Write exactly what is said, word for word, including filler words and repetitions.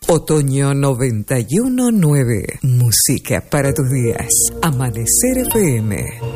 Otoño noventa y uno nueve. Música para tus días. Amanecer F M.